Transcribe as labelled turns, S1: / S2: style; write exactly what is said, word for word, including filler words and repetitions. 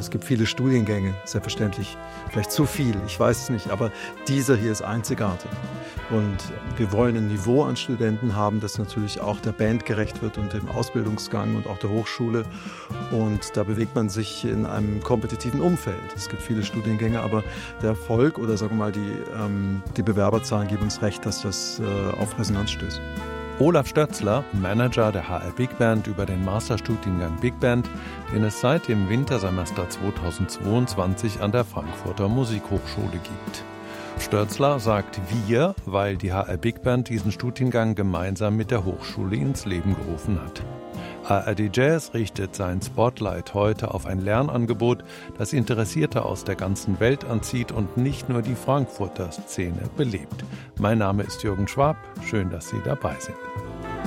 S1: Es gibt viele Studiengänge, selbstverständlich. Vielleicht zu viel, ich weiß es nicht, aber dieser hier ist einzigartig. Und wir wollen ein Niveau an Studenten haben, das natürlich auch der Band gerecht wird und dem Ausbildungsgang und auch der Hochschule. Und da bewegt man sich in einem kompetitiven Umfeld. Es gibt viele Studiengänge, aber der Erfolg oder sagen wir mal die, ähm, die Bewerberzahlen geben uns recht, dass das äh, auf Resonanz stößt.
S2: Olaf Stötzler, Manager der H R Big Band über den Masterstudiengang Big Band, den es seit dem Wintersemester zweitausendzweiundzwanzig an der Frankfurter Musikhochschule gibt. Stötzler sagt wir, weil die H R Big Band diesen Studiengang gemeinsam mit der Hochschule ins Leben gerufen hat. A R D Jazz richtet sein Spotlight heute auf ein Lernangebot, das Interessierte aus der ganzen Welt anzieht und nicht nur die Frankfurter Szene belebt. Mein Name ist Jürgen Schwab, schön, dass Sie dabei sind.